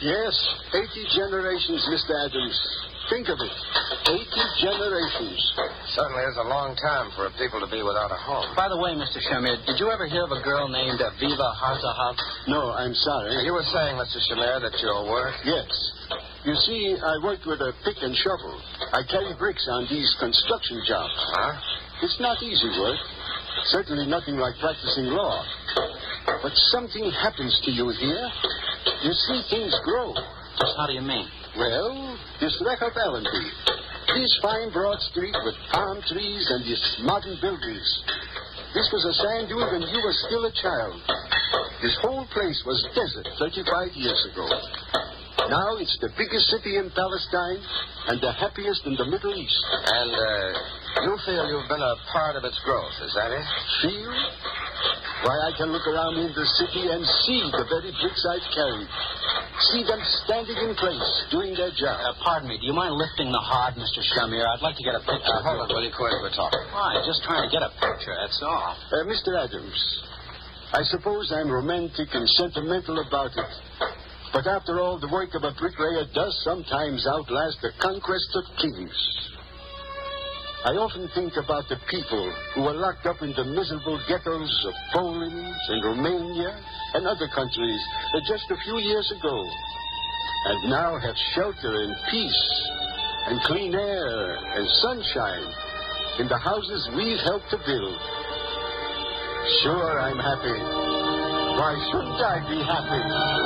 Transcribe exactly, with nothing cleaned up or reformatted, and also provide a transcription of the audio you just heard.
Yes, eighty generations, Mister Adams. Think of it. Eighty generations. Certainly is a long time for a people to be without a home. By the way, Mister Shamir, did you ever hear of a girl named uh, Viva Harzahav? No, I'm sorry. You were saying, Mister Shamir, that your work... Yes. You see, I worked with a pick and shovel. I carry bricks on these construction jobs. Huh? It's not easy work. Certainly nothing like practicing law. But something happens to you here. You see things grow. Just how do you mean? Well, this wreck of Allenby. This fine broad street with palm trees and these modern buildings. This was a sand dune when you were still a child. This whole place was desert thirty-five years ago. Now it's the biggest city in Palestine and the happiest in the Middle East. And, uh, you feel you've been a part of its growth, is that it? Feel? Why, I can look around in the city and see the very bricks I've carried. See them standing in place, doing their job. Uh, pardon me, do you mind lifting the hod, Mister Shamir? I'd like to get a picture. Uh, hold on, will you, quick? We're talking. Why, just trying to get a picture, that's all. Uh, Mister Adams, I suppose I'm romantic and sentimental about it. But after all, the work of a bricklayer does sometimes outlast the conquest of kings. I often think about the people who were locked up in the miserable ghettos of Poland and Romania and other countries just a few years ago, and now have shelter and peace and clean air and sunshine in the houses we've helped to build. Sure, I'm happy. Why shouldn't I be happy?